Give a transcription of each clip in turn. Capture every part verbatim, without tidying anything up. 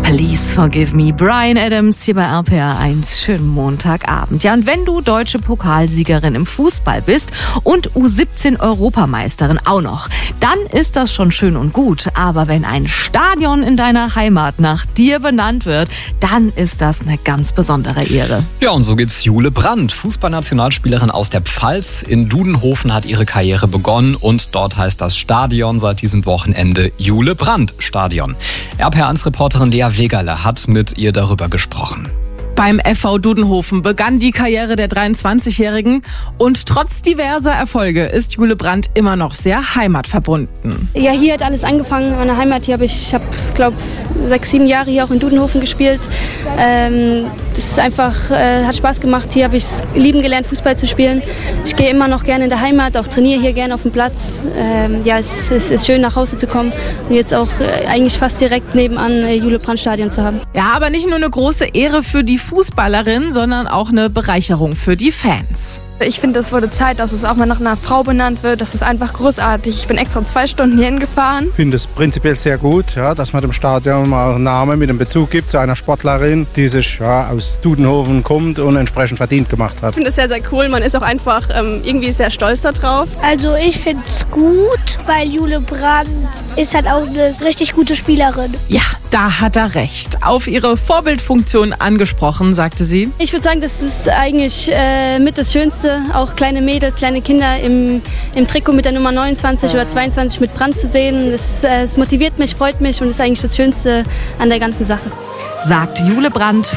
Please Forgive Me, Bryan Adams hier bei R P R eins. Schönen Montagabend. Ja, und wenn du deutsche Pokalsiegerin im Fußball bist und U siebzehn Europameisterin auch noch, dann ist das schon schön und gut. Aber wenn ein Stadion in deiner Heimat nach dir benannt wird, dann ist das eine ganz besondere Ehre. Ja, und so geht's Jule Brandt, Fußballnationalspielerin aus der Pfalz. In Dudenhofen hat ihre Karriere begonnen und dort heißt das Stadion seit diesem Wochenende Jule Brandt Stadion. R P R eins Reporterin Lea Wegerle hat mit ihr darüber gesprochen. Beim F V Dudenhofen begann die Karriere der dreiundzwanzigjährigen und trotz diverser Erfolge ist Jule Brandt immer noch sehr heimatverbunden. Ja, hier hat alles angefangen. Meine Heimat, hier habe ich, habe, glaube sechs, sieben Jahre hier auch in Dudenhofen gespielt. Ähm, das ist einfach, äh, hat Spaß gemacht. Hier habe ich es lieben gelernt, Fußball zu spielen. Ich gehe immer noch gerne in der Heimat, auch trainiere hier gerne auf dem Platz. Ähm, ja, es, es ist schön, nach Hause zu kommen und jetzt auch äh, eigentlich fast direkt nebenan äh, Jule Brandt Stadion zu haben. Ja, aber nicht nur eine große Ehre für die Fußballerin, sondern auch eine Bereicherung für die Fans. Ich finde, es wurde Zeit, dass es auch mal nach einer Frau benannt wird. Das ist einfach großartig. Ich bin extra zwei Stunden hierhin gefahren. Ich finde es prinzipiell sehr gut, ja, dass man dem Stadion mal einen Namen mit einem Bezug gibt zu einer Sportlerin, die sich ja, aus Dudenhofen kommt und entsprechend verdient gemacht hat. Ich finde es sehr, sehr cool. Man ist auch einfach ähm, irgendwie sehr stolz darauf. Also ich finde es gut, weil Jule Brandt ist halt auch eine richtig gute Spielerin. Ja, da hat er recht. Auf ihre Vorbildfunktion angesprochen, sagte sie. Ich würde sagen, das ist eigentlich äh, mit das Schönste, auch kleine Mädels, kleine Kinder im, im Trikot mit der Nummer neunundzwanzig oder zweiundzwanzig mit Brandt zu sehen. Das, äh, das motiviert mich, freut mich und ist eigentlich das Schönste an der ganzen Sache. Sagt Jule Brandt,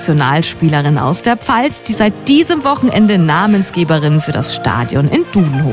Fußballnationalspielerin aus der Pfalz, die seit diesem Wochenende Namensgeberin für das Stadion in Dudenhofen